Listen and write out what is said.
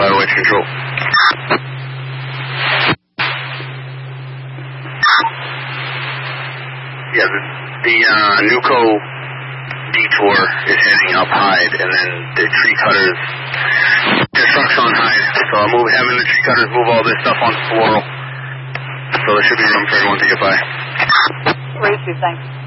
Fireway control. Yeah, the Nuco detour is heading up Hyde, and then the tree cutters, the truck's on Hyde, so I'm having the tree cutters move all this stuff onto Floral, so there should be room for everyone to get by. Great, thanks.